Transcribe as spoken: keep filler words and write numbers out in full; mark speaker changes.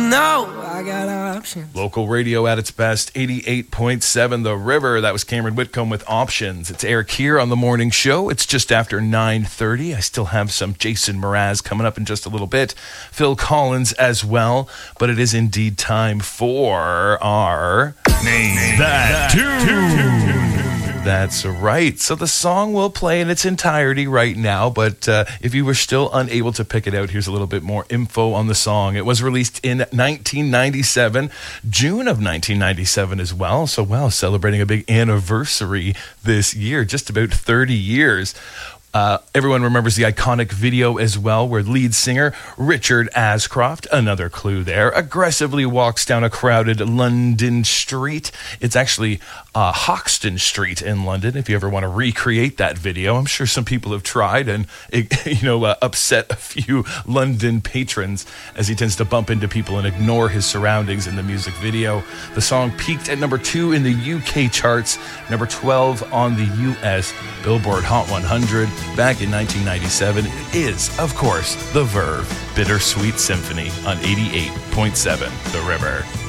Speaker 1: know I got options.
Speaker 2: Local radio at its best, eighty-eight point seven The River. That was Cameron Whitcomb with Options. It's Eric here on the morning show. It's just after nine thirty. I still have some Jason Mraz coming up in just a little bit. Phil Collins as well. But it is indeed time for our Name, Name That, that Tune. That's right. So the song will play in its entirety right now, but uh, if you were still unable to pick it out, here's a little bit more info on the song. It was released in nineteen ninety-seven, June of nineteen ninety-seven as well. So, wow, celebrating a big anniversary this year, just about thirty years. Uh, everyone remembers the iconic video as well, where lead singer Richard Ashcroft, another clue there, aggressively walks down a crowded London street. It's actually uh, Hoxton Street in London, if you ever want to recreate that video. I'm sure some people have tried and, it, you know, uh, upset a few London patrons as he tends to bump into people and ignore his surroundings in the music video. The song peaked at number two in the U K charts, number twelve on the U S Billboard Hot one hundred. Back in nineteen ninety-seven, it is, of course, The Verve, Bittersweet Symphony on eighty-eight point seven The River.